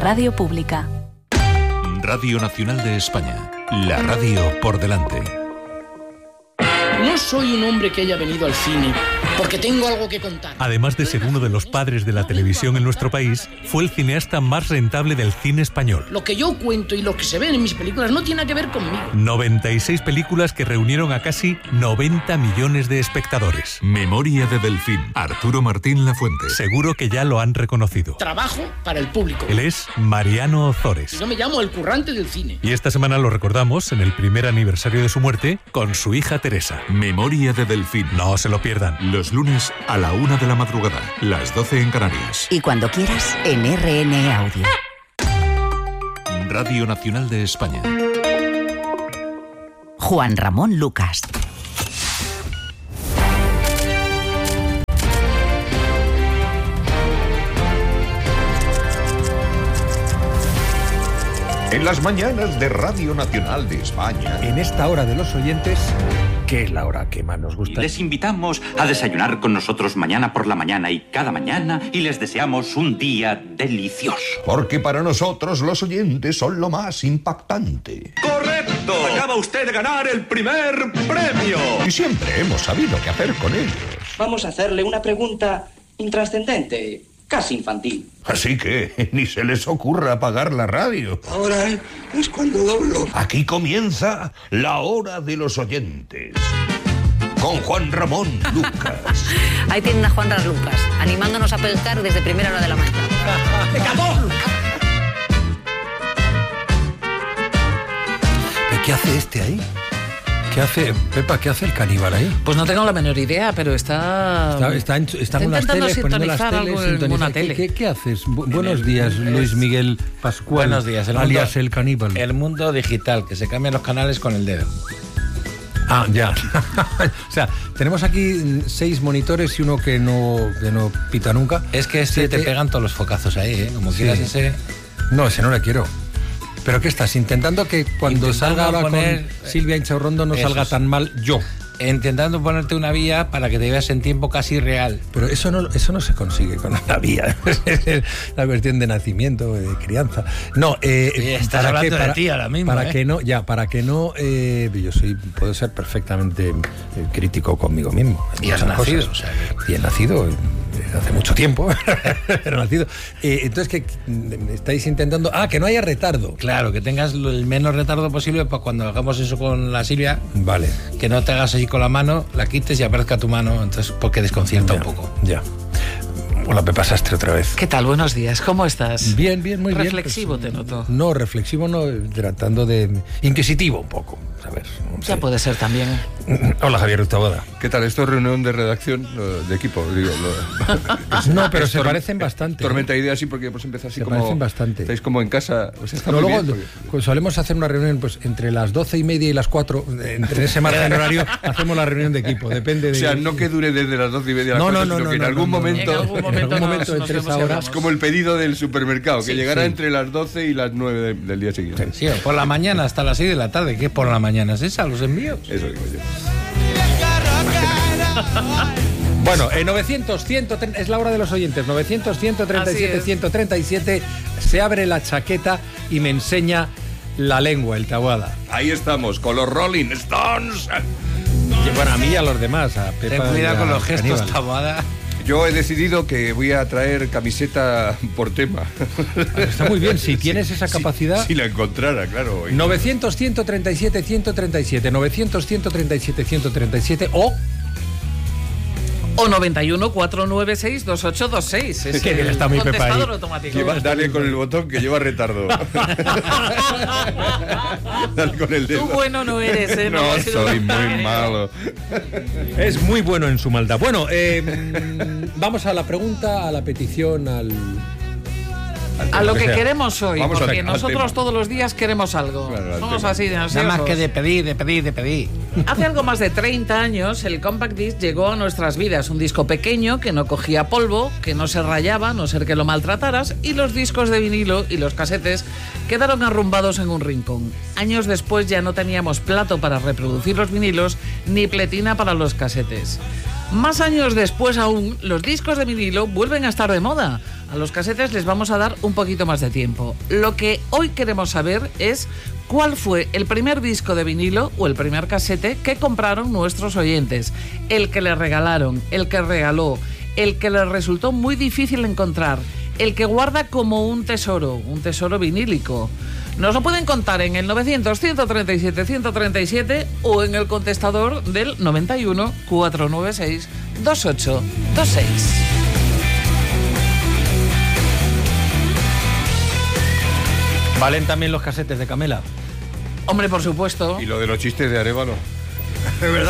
radio pública. Radio Nacional de España, la radio por delante. No soy un hombre que haya venido al cine porque tengo algo que contar. Además de ser uno de los padres de la televisión en nuestro país, fue el cineasta más rentable del cine español. Lo que yo cuento y lo que se ven en mis películas no tiene que ver conmigo. 96 películas que reunieron a casi 90 millones de espectadores. Memoria de Delfín, Arturo Martín Lafuente. Seguro que ya lo han reconocido. Trabajo para el público. Él es Mariano Ozores. Yo me llamo el currante del cine. Y esta semana lo recordamos en el primer aniversario de su muerte con su hija Teresa. Memoria de Delfín. No se lo pierdan. Los lunes a la 1 de la madrugada, las 12 en Canarias. Y cuando quieras, en RN Audio. Radio Nacional de España. Juan Ramón Lucas. En las mañanas de Radio Nacional de España. En esta hora de los oyentes, que es la hora que más nos gusta. Les invitamos a desayunar con nosotros mañana por la mañana y cada mañana y les deseamos un día delicioso. Porque para nosotros los oyentes son lo más impactante. ¡Correcto! Acaba usted de ganar el primer premio. Y siempre hemos sabido qué hacer con ellos. Vamos a hacerle una pregunta intrascendente, casi infantil. Así que ni se les ocurra apagar la radio. Ahora es cuando doblo. Aquí comienza la hora de los oyentes. Con Juan Ramón Lucas. Ahí tienen a Juan Ramón Lucas, animándonos a pescar desde primera hora de la mañana. ¡Pecador! ¿Qué hace este ahí? ¿Qué hace, Pepa, qué hace el caníbal ahí? Pues no tengo la menor idea, pero está en unas teles, poniendo las teles, en una tele. ¿Qué haces? Buenos días, Luis Miguel Pascual. Buenos días, alias el caníbal. El mundo digital, que se cambian los canales con el dedo. Ah, ya. O sea, tenemos aquí 6 monitores y uno que no pita nunca. Es que te pegan todos los focazos ahí, ¿eh? Como quieras ese... No, ese no le quiero. ¿Pero qué estás? Intentando que cuando salga ahora con Silvia Inchaurrondo no salga tan mal yo. Intentando ponerte una vía para que te veas en tiempo casi real. Pero eso no se consigue con una vía. Es la cuestión de nacimiento, de crianza. No, estás hablando de ti ahora mismo. Para que no, yo puedo ser perfectamente crítico conmigo mismo. Y has nacido. Y he nacido hace mucho tiempo. Pero nacido. Entonces, que estáis intentando... que no haya retardo. Claro, que tengas el menos retardo posible para cuando hagamos eso con la Silvia. Vale. Que no te hagas así con la mano, la quites y aparezca tu mano, entonces porque desconcierta un poco. Ya. Hola, Pepa Sastre otra vez. ¿Qué tal? Buenos días, ¿cómo estás? Bien, muy bien. Reflexivo te noto. No, reflexivo no, tratando de... Inquisitivo un poco, ¿sabes? Ya puede ser también. Hola, Javier Taboada. ¿Qué tal? Esto es reunión de redacción, de equipo, digo. No, pero se parecen bastante. Tormenta de ideas, sí, porque hemos empezado así como... Se parecen bastante. Estáis como en casa, o sea, está muy luego, bien. Pues solemos hacer una reunión pues entre las 12:30 y las 4, entre ese margen horario, hacemos la reunión de equipo, depende de... O sea, no que dure desde las 12:30 a las 4, sino que en algún momento entre esa hora... Es como el pedido del supermercado, que llegara entre las 12 y las 9 del día siguiente. Sí, por la mañana hasta las 6 de la tarde, ¿qué es por la mañana? ¿Es esa, los envíos? Eso digo yo. Bueno, 900-130, es la hora de los oyentes, 900-137-137, se abre la chaqueta y me enseña la lengua, el Taboada. Ahí estamos, con los Rolling Stones. Bueno, a mí y a los demás, a Pepa. Ten cuidado con los gestos, Taboada. Yo he decidido que voy a traer camiseta por tema. Está muy bien, si tienes esa capacidad. Si la encontrara, claro. 900-137-137, 900-137-137 o 91-496-2826. Es que bien está muy Pepa ahí. Dale con el botón que lleva retardo. Dale con el dedo. Tú bueno no eres, ¿eh? No, soy muy malo. Es muy bueno en su maldad. Bueno, vamos a la pregunta, a la petición, a lo que queremos hoy, porque nosotros todos los días queremos algo. Claro, somos así de ansiosos. Nada más que de pedir. Hace algo más de 30 años el Compact Disc llegó a nuestras vidas. Un disco pequeño que no cogía polvo, que no se rayaba, a no ser que lo maltrataras, y los discos de vinilo y los casetes quedaron arrumbados en un rincón. Años después ya no teníamos plato para reproducir los vinilos ni pletina para los casetes. Más años después aún, los discos de vinilo vuelven a estar de moda. A los casetes les vamos a dar un poquito más de tiempo. Lo que hoy queremos saber es cuál fue el primer disco de vinilo o el primer casete que compraron nuestros oyentes. El que les regalaron, el que regaló, el que les resultó muy difícil encontrar, el que guarda como un tesoro vinílico. Nos lo pueden contar en el 900-137-137 o en el contestador del 91-496-2826. ¿Valen también los casetes de Camela? Hombre, por supuesto. ¿Y lo de los chistes de Arévalo? Es verdad.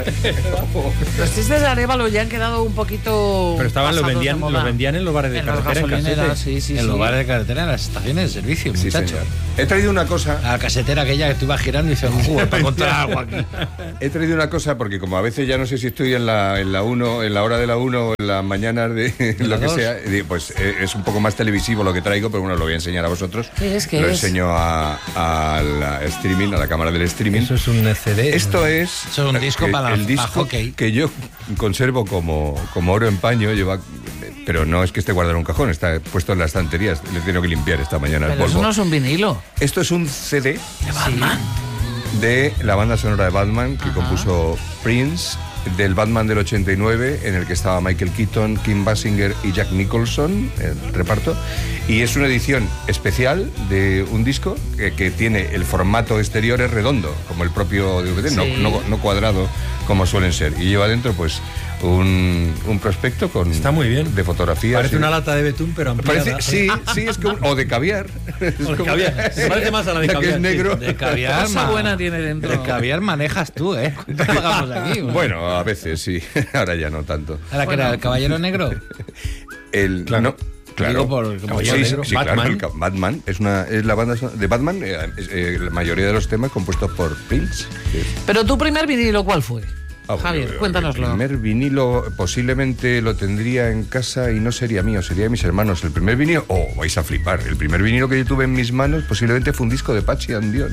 Los chistes de Arévalo ya han quedado un poquito. Pero los vendían en los bares de carretera, en los bares de carretera, en las estaciones de servicio, sí, muchacho. Señor. He traído una cosa. A la casetera aquella que tú ibas girando y dices, para encontrar algo aquí. He traído una cosa porque como a veces ya no sé si estoy en la 1, en la hora de la 1 o en las mañanas de lo que sea, pues es un poco más televisivo lo que traigo, pero bueno, lo voy a enseñar a vosotros. ¿Qué es? Lo enseño a la streaming, a la cámara del streaming. Eso es un CD. Esto es un disco para el disco hockey que yo conservo como oro en paño, pero no es que esté guardado en un cajón, está puesto en las estanterías. Le tengo que limpiar esta mañana el polvo. Eso no es un vinilo. Esto es un CD ¿de Batman? De la banda sonora de Batman que compuso Prince, del Batman del 89, en el que estaba Michael Keaton, Kim Basinger y Jack Nicholson, el reparto. Y es una edición especial de un disco que tiene el formato exterior es redondo, como el propio DVD, sí. no cuadrado como suelen ser. Y lleva dentro, pues, un prospecto con. Está muy bien. De fotografías. Parece una lata de betún, pero ampliada. Sí, es como. O de caviar. Caviar. Se parece más a la de caviar. Que es negro. De caviar. Cosa buena tiene dentro. De caviar manejas tú, ¿eh? ¿Cuánto pagamos aquí? Bueno, a veces sí. Ahora ya no tanto. ¿Ahora que era el caballero negro? Claro. No. Claro, digo por el caballero negro. Sí, Batman. Claro, Batman es la banda de Batman, la mayoría de los temas compuestos por Prince. Pero tu primer vinilo, ¿cuál fue? Javier, cuéntanoslo. El primer vinilo posiblemente lo tendría en casa y no sería mío, sería de mis hermanos. El primer vinilo, vais a flipar, el primer vinilo que yo tuve en mis manos posiblemente fue un disco de Pachi Andión.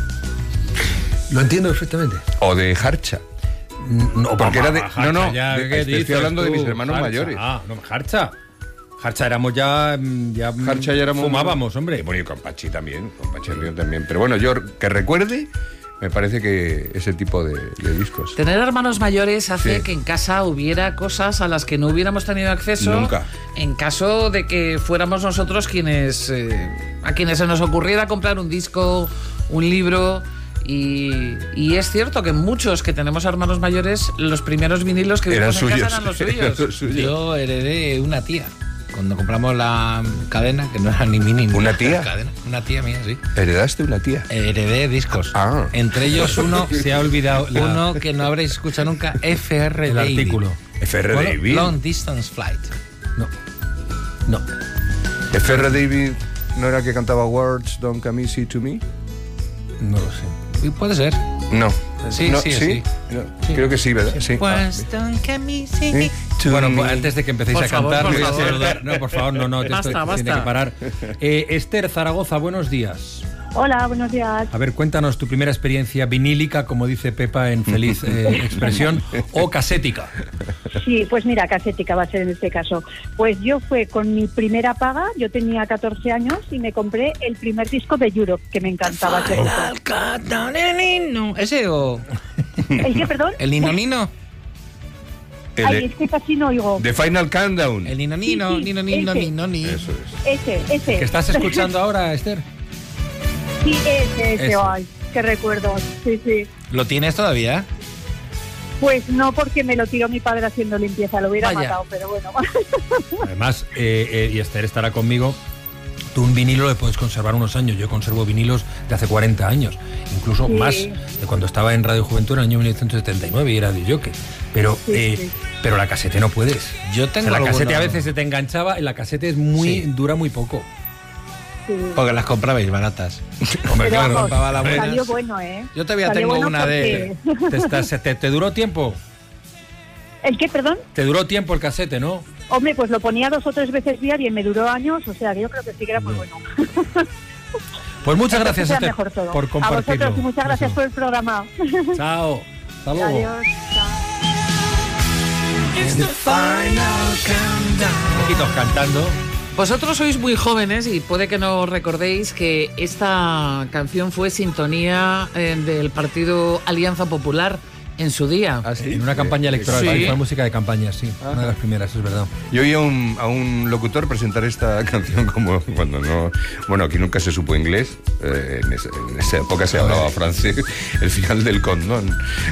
Lo entiendo perfectamente. O de Harcha. No, porque era de. Harcha, estoy hablando de mis hermanos Harcha, mayores. Harcha éramos ya Harcha ya éramos. Fumábamos, hombre. Bueno, y con Pachi también, con Pachi Andión también. Pero bueno, yo que recuerde. Me parece que ese tipo de discos. Tener hermanos mayores hace que en casa hubiera cosas a las que no hubiéramos tenido acceso. Nunca. En caso de que fuéramos nosotros a quienes se nos ocurriera comprar un disco, un libro. Y es cierto que muchos que tenemos hermanos mayores, los primeros vinilos que vimos en casa eran los suyos. Yo heredé una tía. Cuando compramos la cadena, que no era ni mini. ¿Una tía? Una tía mía, sí. ¿Heredaste una tía? Heredé discos. Entre ellos uno, se ha olvidado, uno que no habréis escuchado nunca, F.R. El David. artículo. F.R. David. Long Distance Flight. No. F.R. David no era el que cantaba Words Don't Come Easy to Me. No lo sé. Puede ser. No. Sí. No, creo que sí, ¿verdad? Sí. Words don't come easy. Bueno, pues antes de que empecéis a cantar, por voy a favor. saludar. No, por favor, no. Basta. Tiene que parar. Esther Zaragoza, buenos días. Hola, buenos días. A ver, cuéntanos tu primera experiencia vinílica, como dice Pepa en feliz expresión, o casética. Sí, pues mira, casética va a ser en este caso. Pues yo fue con mi primera paga, yo tenía 14 años y me compré el primer disco de Europe, que me encantaba. ¿Ese o...? ¿El qué, perdón? ¿El Nino? Ay, es que casi no oigo. The Final Countdown. El Nino. Eso es. Ese. ¿Qué estás escuchando ahora, Esther? Sí, ese. Ay, qué recuerdo. Sí. ¿Lo tienes todavía? Pues no, porque me lo tiró mi padre haciendo limpieza, lo hubiera matado, pero bueno. Además, y Esther estará conmigo, tú un vinilo le puedes conservar unos años. Yo conservo vinilos de hace 40 años, incluso más de cuando estaba en Radio Juventud en el año 1979 y era de jockey. Pero la casete no puedes. Yo tengo la casete a veces se te enganchaba, la casete es dura muy poco. Sí. Porque las comprabais baratas. Hombre, pero claro, compraba la buena. Salió bueno, ¿eh? Yo todavía tengo bueno una porque... de... ¿Te duró tiempo? ¿El qué, perdón? Te duró tiempo el casete, ¿no? Hombre, pues lo ponía 2 o 3 veces diario y me duró años, o sea, que yo creo que sí que era muy bueno. Pues muchas gracias, Esther, por compartirlo. A vosotros y muchas gracias por el programa. Chao. Hasta luego. Adiós. Chao. Poquitos cantando. Vosotros sois muy jóvenes y puede que no recordéis que esta canción fue sintonía del partido Alianza Popular en su día. ¿Ah, sí? En una campaña electoral, sí. Fue música de campaña, sí. Una de las primeras, es verdad. Yo oí a un locutor presentar esta canción como cuando no... Bueno, aquí nunca se supo inglés, en esa época se hablaba francés, el final del condón.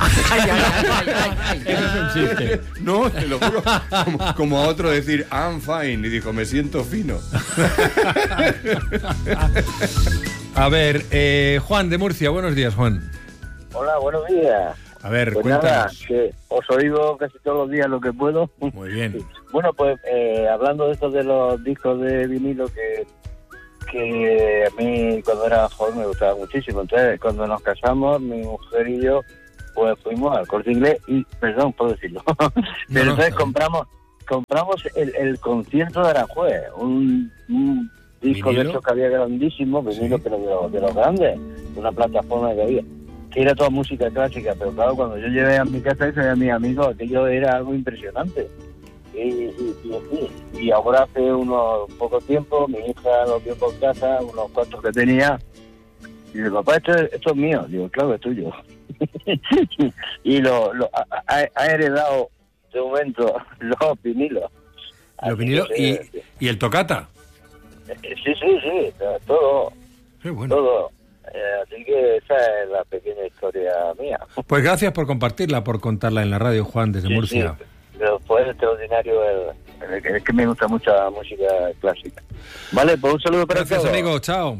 Eso es un chiste. No, te lo juro, como a otro decir, I'm fine, y dijo, me siento fino. A ver, Juan de Murcia, buenos días, Juan. Hola, buenos días. A ver, pues cuéntanos. nada, que os oigo casi todos los días lo que puedo. Muy bien. Sí. Bueno, pues hablando de esto de los discos de vinilo que a mí cuando era joven me gustaba muchísimo. Entonces, cuando nos casamos, mi mujer y yo, pues fuimos al Corte Inglés y, perdón por decirlo, pero entonces compramos el concierto de Aranjuez, un disco ¿Vinilo? de esos que había grandísimo, vinilo, pero de los grandes, de una plataforma que había. Que era toda música clásica, pero claro, cuando yo llegué a mi casa y soy a mis amigos, aquello era algo impresionante. Y ahora hace unos poco tiempo, mi hija lo vio por casa, unos cuantos que tenía, y dice, papá, esto es mío. Digo, claro, es tuyo. Y ha heredado de momento los vinilos. Los vinilos y el tocata. Sí, todo. Qué bueno. Todo. Así que esa es la pequeña historia mía. Pues gracias por compartirla, por contarla en la radio, Juan, desde Murcia. Sí, pero fue extraordinario es que me gusta mucho la música clásica. Vale, pues un saludo para gracias, todos. amigo, chao.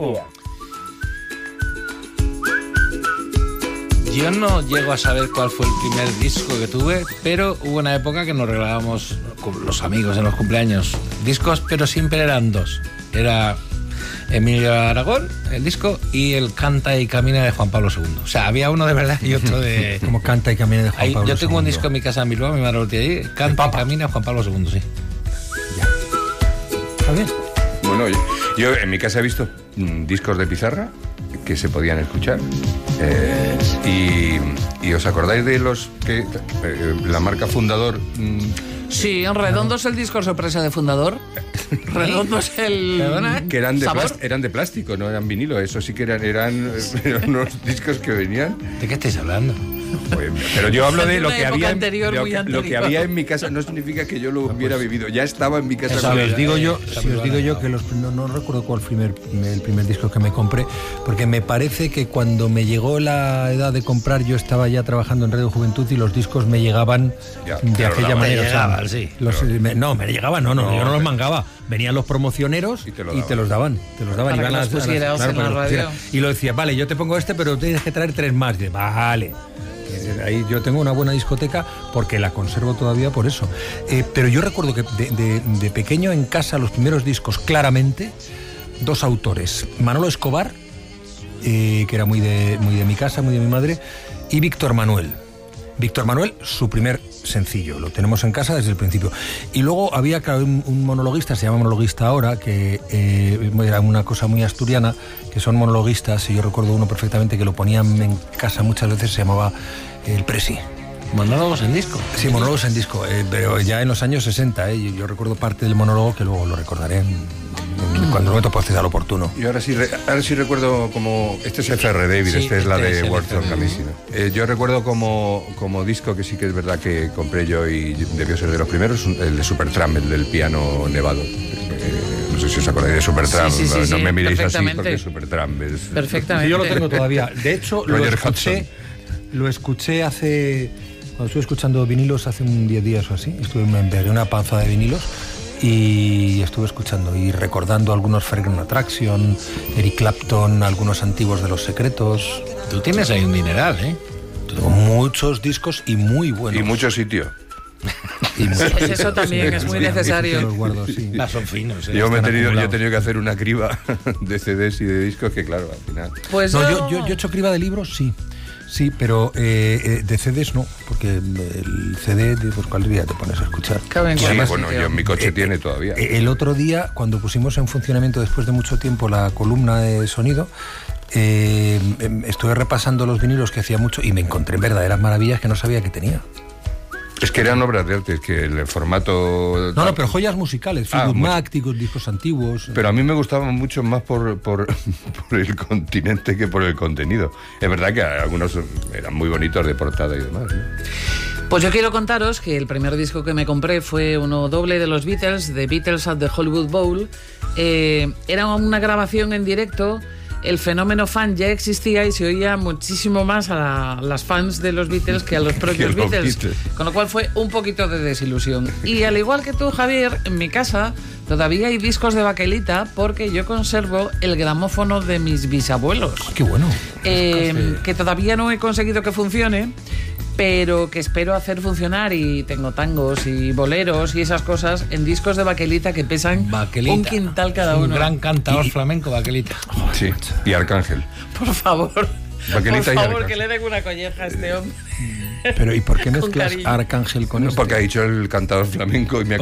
Yo no llego a saber cuál fue el primer disco que tuve, pero hubo una época que nos regalábamos con los amigos en los cumpleaños discos, pero siempre eran dos. Era Emilio Aragón, el disco, y el Canta y Camina de Juan Pablo II. O sea, había uno de verdad y otro de... Como Canta y Camina de Juan Pablo II. Yo tengo un disco en mi casa en Bilbao, mi madre lo tiene ahí, Canta y Camina de Juan Pablo II, sí. Ya. ¿Está bien? Bueno, yo en mi casa he visto discos de pizarra que se podían escuchar. Y os acordáis de los que la marca Fundador... Sí, en redondo es el disco sorpresa de Fundador. Redondo es el... Que eran ¿sabor? eran de plástico, no eran vinilo. Eso sí que eran unos discos que venían. ¿De qué estáis hablando? Pues, pero yo hablo de lo que había lo que había en mi casa. No significa que yo lo hubiera vivido. Ya estaba en mi casa. Si os digo yo que no recuerdo cuál fue el primer disco que me compré, porque me parece que cuando me llegó la edad de comprar yo estaba ya trabajando en Radio Juventud y los discos me llegaban de aquella manera. Llegaban, sí. Me llegaban, yo no los mangaba. Venían los promocioneros y te los daban. Para que los pusieras en la radio. Y lo decía, vale, yo te pongo pero tienes que traer 3 más. Y, vale. Ahí yo tengo una buena discoteca porque la conservo todavía por eso. Pero yo recuerdo que de pequeño en casa los primeros discos, claramente, 2 autores. Manolo Escobar, que era muy de mi casa, muy de mi madre, y Víctor Manuel. Víctor Manuel, su primer sencillo, lo tenemos en casa desde el principio. Y luego había un monologuista, se llama monologuista ahora, que era una cosa muy asturiana, que son monologuistas, y yo recuerdo uno perfectamente que lo ponían en casa muchas veces, se llamaba El Presi. ¿Monólogos en disco? Sí, monólogos en disco, pero ya en los años 60, yo recuerdo parte del monólogo que luego lo recordaré cuando el momento pueda ser oportuno. Y ahora sí recuerdo como... Este es F.R. David, sí, es la de es Words of Camisina. Yo recuerdo como disco que sí que es verdad que compré yo y debió ser de los primeros, el de Supertramp, el del piano nevado. No sé si os acordáis de Supertramp, sí, no me miréis así porque Supertramp es... Perfectamente. Sí, yo lo tengo todavía. De hecho, lo escuché hace... Cuando estuve escuchando vinilos hace un 10 días o así, me pegué una panza de vinilos y estuve escuchando y recordando algunos Fragrant Attraction, Eric Clapton, algunos antiguos de Los Secretos. Tú tienes ahí un dineral, ¿eh? Tengo muchos discos y muy buenos. Y mucho sitio. Eso también es muy necesario. Los guardo, sí. Son finos. Yo he tenido que hacer una criba de CDs y de discos que, claro, al final... Pues yo he hecho criba de libros, sí. Sí, pero de CDs no, porque el CD, pues cuál día te pones a escuchar. Sí, además, bueno, yo en mi coche tiene todavía. El otro día, cuando pusimos en funcionamiento después de mucho tiempo la columna de sonido, estuve repasando los vinilos que hacía mucho y me encontré en verdaderas maravillas que no sabía que tenía. Es que eran obras de arte, es que el formato... No, pero joyas musicales, Fleetwood Mac, discos antiguos. Pero a mí me gustaban mucho más por el continente que por el contenido. Es verdad que algunos eran muy bonitos de portada y demás, ¿no? Pues yo quiero contaros que el primer disco que me compré fue uno doble de los Beatles, The Beatles at the Hollywood Bowl. Era una grabación en directo. El fenómeno fan ya existía y se oía muchísimo más a las fans de los Beatles que a los propios Beatles. Con lo cual fue un poquito de desilusión. Y al igual que tú, Javier, en mi casa todavía hay discos de baquelita porque yo conservo el gramófono de mis bisabuelos. ¡Qué bueno! Que todavía no he conseguido que funcione, pero que espero hacer funcionar, y tengo tangos y boleros y esas cosas en discos de baquelita que pesan un quintal cada uno. Un gran cantador flamenco, Baquelita. Sí, y Arcángel. Por favor, Baquelita por y favor, Arcángel. que le den una colleja a este hombre. Pero ¿y por qué Con mezclas cariño. Arcángel con No, esto? porque ha dicho el cantador flamenco y me ha